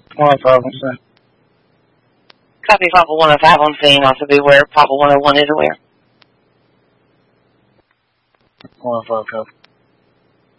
105 Copy Papa 105 on scene. Also beware, Papa 101 is aware. 105 copy.